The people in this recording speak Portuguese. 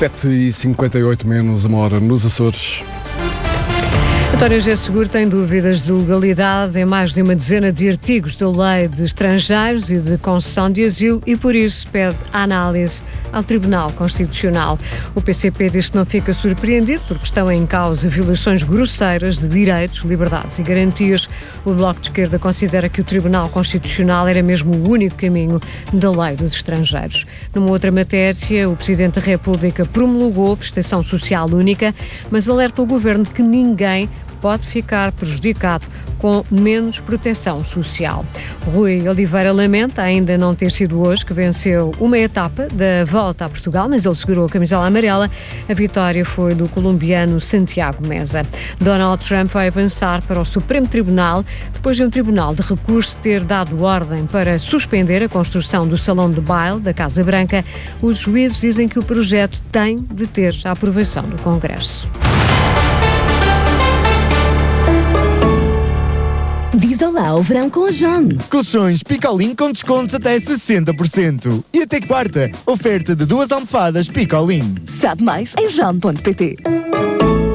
7h58 menos uma hora nos Açores. António José Seguro tem dúvidas de legalidade em mais de uma dezena de artigos da Lei de Estrangeiros e de Concessão de Asilo e, por isso, pede a análise ao Tribunal Constitucional. O PCP diz que não fica surpreendido porque estão em causa violações grosseiras de direitos, liberdades e garantias. O Bloco de Esquerda considera que o Tribunal Constitucional era mesmo o único caminho da Lei dos Estrangeiros. Numa outra matéria, o Presidente da República promulgou a prestação social única, mas alerta o Governo que ninguém pode ficar prejudicado com menos proteção social. Rui Oliveira lamenta ainda não ter sido hoje que venceu uma etapa da volta a Portugal, mas ele segurou a camisola amarela. A vitória foi do colombiano Santiago Meza. Donald Trump vai avançar para o Supremo Tribunal depois de um tribunal de recurso ter dado ordem para suspender a construção do Salão de Baile da Casa Branca. Os juízes dizem que o projeto tem de ter a aprovação do Congresso. Diz olá ao verão com a John. Colchões Picolin com descontos até 60%. E até quarta, oferta de 2 almofadas Picolin. Sabe mais em john.pt.